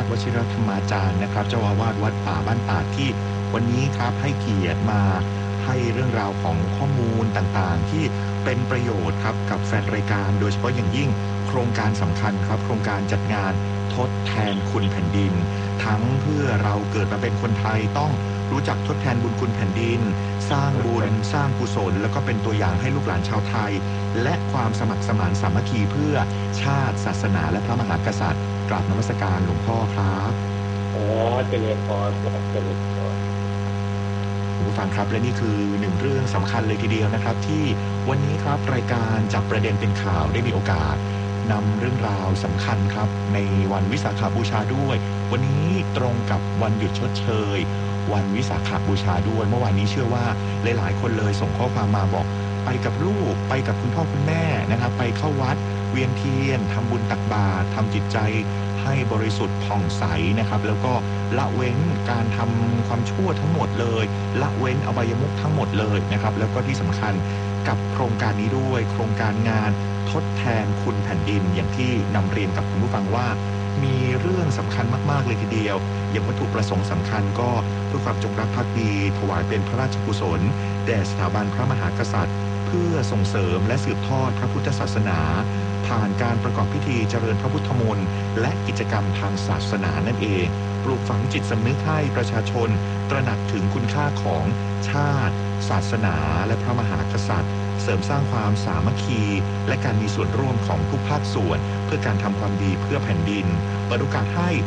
วชิรธรรมาจารย์นะครับเจ้าอาวาสวัดป่าบ้านตาดที่วันนี้ครับให้เกียรติมาให้เรื่องราวของข้อมูลต่างๆที่เป็นประโยชน์ครับกับแฟนรายการโดยเฉพาะอย่างยิ่งโครงการสำคัญครับโครงการจัดงานทดแทนคุณแผ่นดินทั้งเพื่อเราเกิดมาเป็นคนไทยต้องรู้จักทดแทนบุญคุณแผ่นดินสร้างบุญสร้างกุศลแล้วก็เป็นตัวอย่างให้ลูกหลานชาวไทยและความสมัครสมานสามัคคีเพื่อชาติศาสนาและพระมหากษัตริย์กราบนมัสการหลวงพ่อครับเจริญพรเจริญพรคุณผู้ฟังครับและนี่คือหนึ่งเรื่องสำคัญเลยทีเดียวนะครับที่วันนี้ครับรายการจับประเด็นเป็นข่าวได้มีโอกาสนำเรื่องราวสำคัญครับในวันวิสาขบูชาด้วยวันนี้ตรงกับวันหยุดชดเชยวันวิสาขบูชาด้วยเมื่อวานนี้เชื่อว่าหลายๆคนเลยส่งข้อความมาบอกไปกับลูกไปกับคุณพ่อคุณแม่นะครับไปเข้าวัดเวียนเทียนทำบุญตักบาตรทำจิตใจให้บริสุทธิ์ผ่องใสนะครับแล้วก็ละเว้นการทำความชั่วทั้งหมดเลยละเว้นอบายมุขทั้งหมดเลยนะครับแล้วก็ที่สำคัญกับโครงการนี้ด้วยโครงการงานทดแทนคุณแผ่นดินอย่างที่นำเรียนกับคุณผู้ฟังว่ามีเรื่องสำคัญมากๆเลยทีเดียวอย่างวัตถุประสงค์สำคัญก็เพื่อความจงรักภักดีถวายเป็นพระราชกุศลแด่สถาบันพระมหากษัตริย์เพื่อส่งเสริมและสืบทอดพระพุทธศาสนาผ่านการประกอบพิธีเจริญพระพุทธมนต์และกิจกรรมทางศาสนานั่นเองปลูกฝังจิตสำนึกให้ประชาชนตระหนักถึงคุณค่าของชาติศาสนาและพระมหากษัตริย์เสริมสร้างความสามัคคีและการมีส่วนร่วมของทุกภาคส่วนเพื่อการทำความดีเพื่อแผ่นดินเปิดโอกาสให้